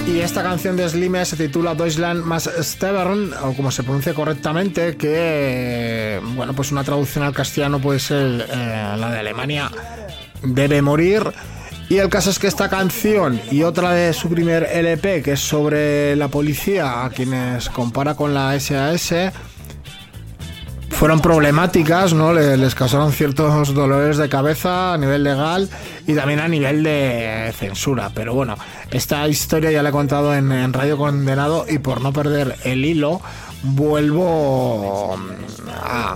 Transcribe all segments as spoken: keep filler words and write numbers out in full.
Y esta canción de Slime se titula Deutschland más Sterben, o como se pronuncia correctamente, que, bueno, pues una traducción al castellano puede ser eh, la de Alemania debe morir. Y el caso es que esta canción y otra de su primer L P, que es sobre la policía, a quienes compara con la S A S, fueron problemáticas, ¿no? Les, les causaron ciertos dolores de cabeza a nivel legal y también a nivel de censura. Pero bueno, esta historia ya la he contado en, en Radio Condenado, y por no perder el hilo, vuelvo a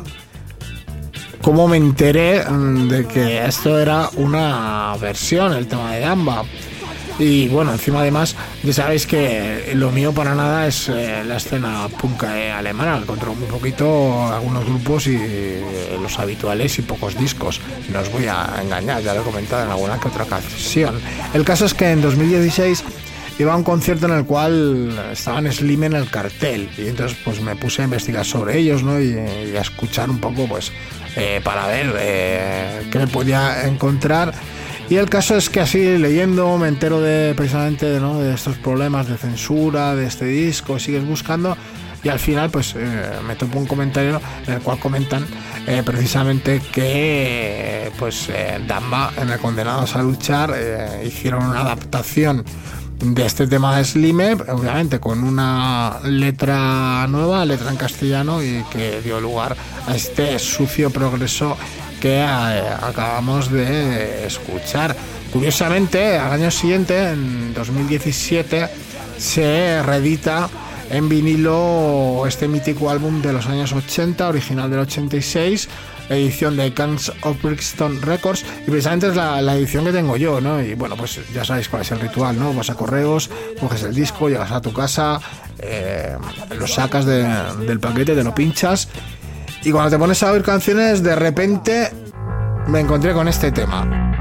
cómo me enteré de que esto era una versión, el tema de Damba. Y bueno, encima además, ya sabéis que lo mío para nada es eh, la escena punk eh, alemana, que controlo muy poquito algunos grupos y eh, los habituales y pocos discos. No os voy a engañar, ya lo he comentado en alguna que otra ocasión. El caso es que en dos mil dieciséis iba a un concierto en el cual estaban Slime en el cartel, y entonces pues me puse a investigar sobre ellos, ¿no? y, y a escuchar un poco, pues eh, para ver eh, qué me podía encontrar. Y el caso es que así leyendo me entero de precisamente, ¿no?, de estos problemas de censura de este disco, sigues buscando y al final pues eh, me topo un comentario en el cual comentan eh, precisamente que pues eh, Damba, en el Condenados a Luchar, eh, hicieron una adaptación de este tema de Slime, obviamente con una letra nueva, letra en castellano, y que dio lugar a este sucio progreso que eh, acabamos de escuchar. Curiosamente, al año siguiente, en dos mil diecisiete, se reedita en vinilo este mítico álbum de los años ochenta, original del ochenta y seis, edición de Kings of Brixton Records, y precisamente es la, la edición que tengo yo, ¿no? Y bueno, pues ya sabéis cuál es el ritual, ¿no? Vas a correos, coges el disco, llegas a tu casa, eh, lo sacas de, del paquete, te lo pinchas, y cuando te pones a oír canciones, de repente me encontré con este tema.